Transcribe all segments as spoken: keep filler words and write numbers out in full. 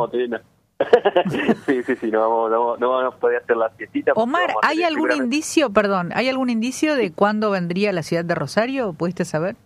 vamos a tener una... sí, sí, sí, no vamos, no, no vamos a poder hacer la fiestita. Omar, ¿hay algún indicio, perdón, hay algún indicio de cuándo vendría la ciudad de Rosario? ¿Pudiste saber?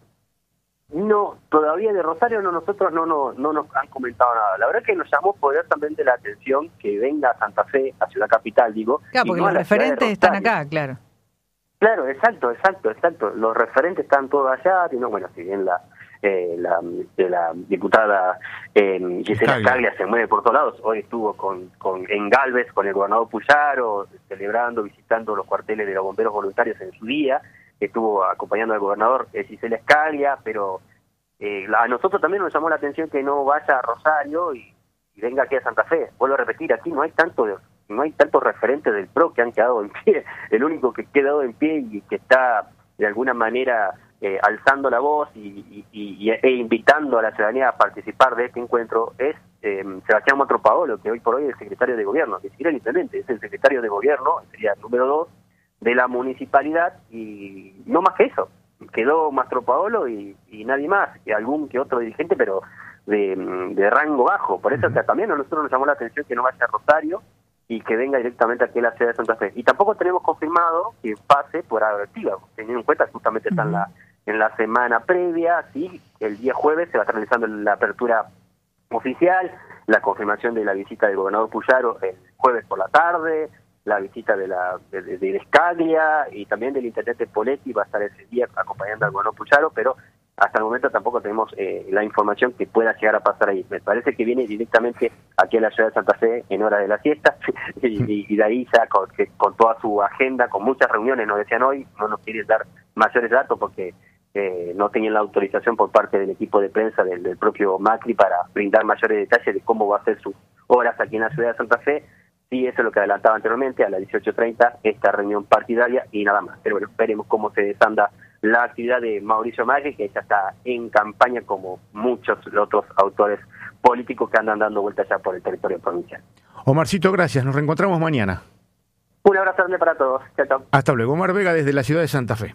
No, todavía de Rosario no, nosotros no, no, no nos han comentado nada. La verdad que nos llamó poderosamente la atención que venga a Santa Fe, a Ciudad Capital, digo. Claro, porque no los referentes están acá, claro. Claro, exacto, exacto, exacto. Los referentes están todos allá, y no, bueno, si bien la eh, la, la diputada eh, Gisela Scaglia se mueve por todos lados, hoy estuvo con, con en Galvez con el gobernador Puyaro, celebrando, visitando los cuarteles de los bomberos voluntarios en su día, estuvo acompañando al gobernador eh, Gisela Scaglia, pero eh, a nosotros también nos llamó la atención que no vaya a Rosario y, y venga aquí a Santa Fe. Vuelvo a repetir, aquí no hay tanto no hay tantos referentes del P R O que han quedado en pie. El único que ha quedado en pie y que está de alguna manera eh, alzando la voz y, y, y, e invitando a la ciudadanía a participar de este encuentro es eh, Sebastián Matropaolo, que hoy por hoy es el secretario de gobierno, ni siquiera el intendente, es el secretario de gobierno, sería el número dos de la municipalidad, y no más que eso. Quedó Matropaolo y, y nadie más, y algún que otro dirigente, pero de, de rango bajo. Por eso o sea, también a nosotros nos llamó la atención que no vaya a Rosario y que venga directamente aquí a la ciudad de Santa Fe. Y tampoco tenemos confirmado que pase por Advertiva, teniendo en cuenta que justamente está en la, en la semana previa, sí, el día jueves se va a estar realizando la apertura oficial, la confirmación de la visita del gobernador Puyaro el jueves por la tarde, la visita de la de, de, de Scaglia y también del intendente Poletti va a estar ese día acompañando al gobernador Puyaro, pero hasta el momento tampoco tenemos eh, la información que pueda llegar a pasar ahí. Me parece que viene directamente aquí a la ciudad de Santa Fe en hora de la siesta y, y, y de ahí ya con, que, con toda su agenda, con muchas reuniones, nos decían hoy, no nos quieren dar mayores datos porque eh, no tenían la autorización por parte del equipo de prensa del, del propio Macri para brindar mayores detalles de cómo va a ser sus horas aquí en la ciudad de Santa Fe. Sí, eso es lo que adelantaba anteriormente, a las dieciocho treinta, esta reunión partidaria y nada más. Pero bueno, veremos cómo se desanda la actividad de Mauricio Macri, que ya está en campaña como muchos otros autores políticos que andan dando vueltas ya por el territorio provincial. Omarcito, gracias. Nos reencontramos mañana. Un abrazo grande para todos. Chao, chao. Hasta luego. Omar Vega desde la ciudad de Santa Fe.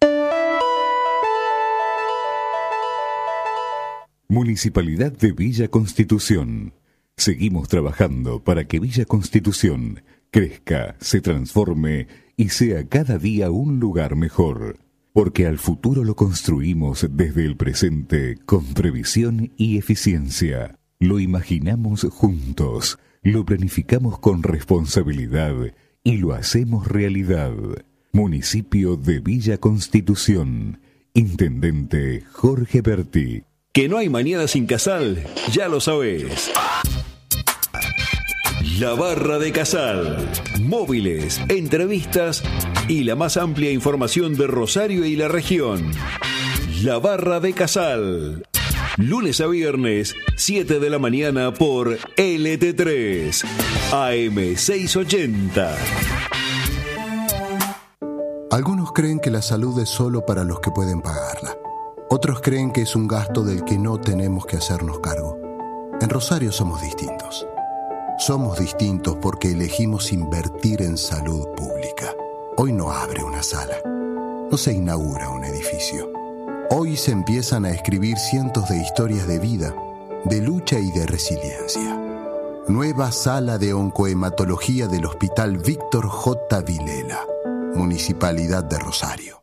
Municipalidad de Villa Constitución. Seguimos trabajando para que Villa Constitución crezca, se transforme y sea cada día un lugar mejor. Porque al futuro lo construimos desde el presente con previsión y eficiencia. Lo imaginamos juntos, lo planificamos con responsabilidad y lo hacemos realidad. Municipio de Villa Constitución. Intendente Jorge Berti. Que no hay mañana sin Casal, ya lo sabes. La Barra de Casal. Móviles, entrevistas y la más amplia información de Rosario y la región. La Barra de Casal. Lunes a viernes, siete de la mañana por L T tres, A M seiscientos ochenta. Algunos creen que la salud es solo para los que pueden pagarla. Otros creen que es un gasto del que no tenemos que hacernos cargo. En Rosario somos distintos. Somos distintos porque elegimos invertir en salud pública. Hoy no abre una sala. No se inaugura un edificio. Hoy se empiezan a escribir cientos de historias de vida, de lucha y de resiliencia. Nueva sala de oncohematología del Hospital Víctor J. Vilela, Municipalidad de Rosario.